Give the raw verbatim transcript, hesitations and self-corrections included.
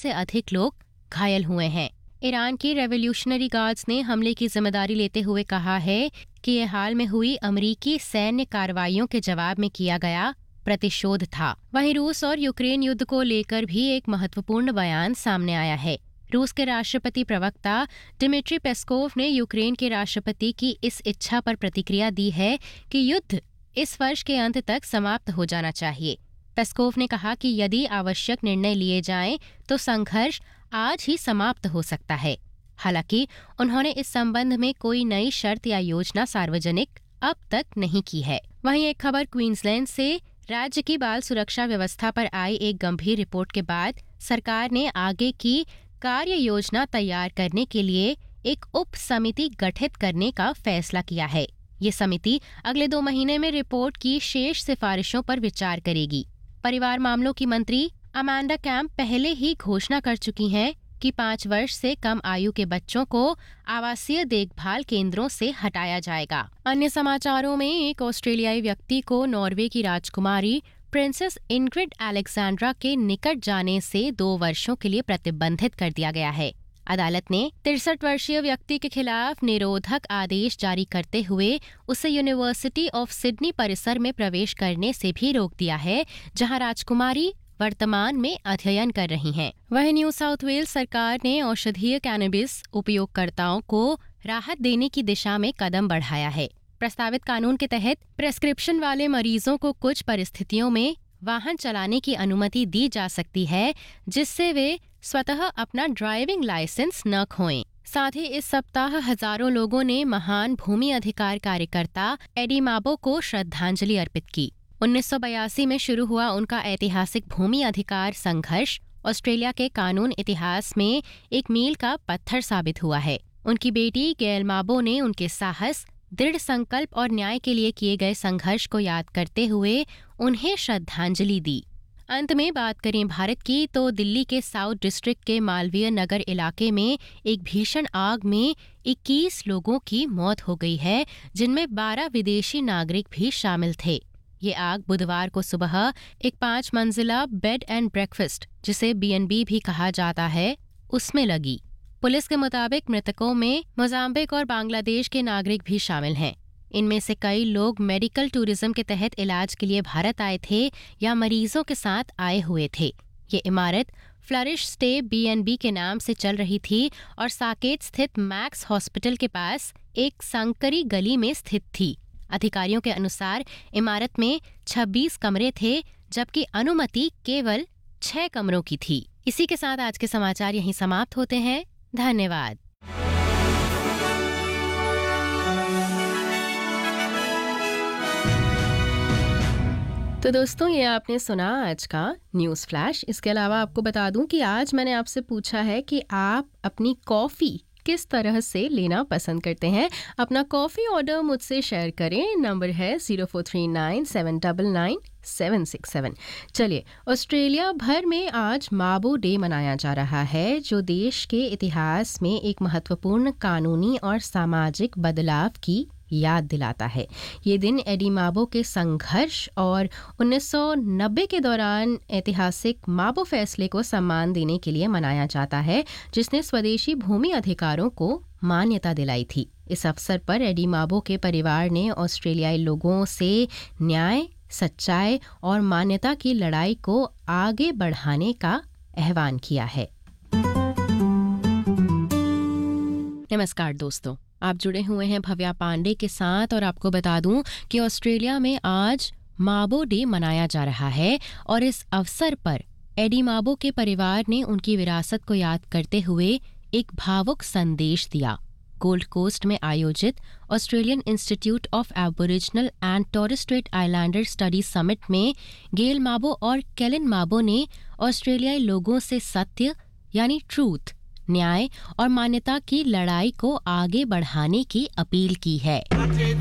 से अधिक लोग घायल हुए हैं। ईरान की रेवोल्यूशनरी गार्ड्स ने हमले की जिम्मेदारी लेते हुए कहा है कि यह हाल में हुई अमेरिकी सैन्य कार्रवाइयों के जवाब में किया गया प्रतिशोध था। वहीं रूस और यूक्रेन युद्ध को लेकर भी एक महत्वपूर्ण बयान सामने आया है। रूस के राष्ट्रपति प्रवक्ता डिमिट्री पेस्कोव ने यूक्रेन के राष्ट्रपति की इस इच्छा पर प्रतिक्रिया दी है कि युद्ध इस वर्ष के अंत तक समाप्त हो जाना चाहिए। पेस्कोव ने कहा कि यदि आवश्यक निर्णय लिए जाएं तो संघर्ष आज ही समाप्त हो सकता है। हालांकि उन्होंने इस संबंध में कोई नई शर्त या योजना सार्वजनिक अब तक नहीं की है। वहीं एक खबर क्वींसलैंड से राज्य की बाल सुरक्षा व्यवस्था पर आई एक गंभीर रिपोर्ट के बाद सरकार ने आगे की कार्य योजना तैयार करने के लिए एक उप समिति गठित करने का फैसला किया है। ये समिति अगले दो महीने में रिपोर्ट की शेष सिफारिशों पर विचार करेगी। परिवार मामलों की मंत्री अमांडा कैम्प पहले ही घोषणा कर चुकी हैं कि पाँच वर्ष से कम आयु के बच्चों को आवासीय देखभाल केंद्रों से हटाया जाएगा। अन्य समाचारों में एक ऑस्ट्रेलियाई व्यक्ति को नॉर्वे की राजकुमारी प्रिंसेस इंग्रिड अलेक्जेंड्रा के निकट जाने से दो वर्षों के लिए प्रतिबंधित कर दिया गया है। अदालत ने तिरसठ वर्षीय व्यक्ति के खिलाफ निरोधक आदेश जारी करते हुए उसे यूनिवर्सिटी ऑफ सिडनी परिसर में प्रवेश करने से भी रोक दिया है, जहां राजकुमारी वर्तमान में अध्ययन कर रही हैं। वहीं न्यू साउथ वेल्स सरकार ने औषधीय कैनबिस उपयोगकर्ताओं को राहत देने की दिशा में कदम बढ़ाया है। प्रस्तावित कानून के तहत प्रेस्क्रिप्शन वाले मरीजों को कुछ परिस्थितियों में वाहन चलाने की अनुमति दी जा सकती है, जिससे वे स्वतः अपना ड्राइविंग लाइसेंस न खोएं। साथ ही इस सप्ताह हजारों लोगों ने महान भूमि अधिकार कार्यकर्ता एडी माबो को श्रद्धांजलि अर्पित की। उन्नीस सौ बयासी में शुरू हुआ उनका ऐतिहासिक भूमि अधिकार संघर्ष ऑस्ट्रेलिया के कानून इतिहास में एक मील का पत्थर साबित हुआ है। उनकी बेटी गैल माबो ने उनके साहस, दृढ़ संकल्प और न्याय के लिए किए गए संघर्ष को याद करते हुए उन्हें श्रद्धांजलि दी। अंत में बात करें भारत की, तो दिल्ली के साउथ डिस्ट्रिक्ट के मालवीय नगर इलाके में एक भीषण आग में इक्कीस लोगों की मौत हो गई है, जिनमें बारह विदेशी नागरिक भी शामिल थे। ये आग बुधवार को सुबह एक पांच मंजिला बेड एंड ब्रेकफास्ट, जिसे बी एंड बी भी कहा जाता है, उसमें लगी। पुलिस के मुताबिक मृतकों में मोजाम्बिक और बांग्लादेश के नागरिक भी शामिल हैं। इनमें से कई लोग मेडिकल टूरिज्म के तहत इलाज के लिए भारत आए थे या मरीजों के साथ आए हुए थे। ये इमारत flourish stay B and B के नाम से चल रही थी और साकेत स्थित मैक्स हॉस्पिटल के पास एक संकरी गली में स्थित थी। अधिकारियों के अनुसार इमारत में छब्बीस कमरे थे, जबकि अनुमति केवल छह कमरों की थी। इसी के साथ आज के समाचार यहीं समाप्त होते हैं। धन्यवाद। तो दोस्तों, ये आपने सुना आज का न्यूज़ फ्लैश। इसके अलावा आपको बता दूं कि आज मैंने आपसे पूछा है कि आप अपनी कॉफ़ी किस तरह से लेना पसंद करते हैं। अपना कॉफ़ी ऑर्डर मुझसे शेयर करें। नंबर है zero four three nine seven nine nine seven six seven. चलिए, ऑस्ट्रेलिया भर में आज माबो डे मनाया जा रहा है, जो देश के इतिहास में एक महत्वपूर्ण कानूनी और सामाजिक बदलाव की याद दिलाता है। ये दिन एडी माबो के संघर्ष और उन्नीस सौ नब्बे के दौरान ऐतिहासिक माबो फैसले को सम्मान देने के लिए मनाया जाता है, जिसने स्वदेशी भूमि अधिकारों को मान्यता दिलाई थी। इस अवसर पर एडी माबो के परिवार ने ऑस्ट्रेलियाई लोगों से न्याय, सच्चाई और मान्यता की लड़ाई को आगे बढ़ाने का आह्वान किया है। नमस्कार दोस्तों, आप जुड़े हुए हैं भव्या पांडे के साथ और आपको बता दूं कि ऑस्ट्रेलिया में आज माबो डे मनाया जा रहा है और इस अवसर पर एडी माबो के परिवार ने उनकी विरासत को याद करते हुए एक भावुक संदेश दिया। गोल्ड कोस्ट में आयोजित Australian institute of aboriginal and Torres Strait Islander study summit में गेल माबो और केलिन माबो ने ऑस्ट्रेलियाई लोगों से सत्य यानी ट्रूथ, न्याय और मान्यता की लड़ाई को आगे बढ़ाने की अपील की है।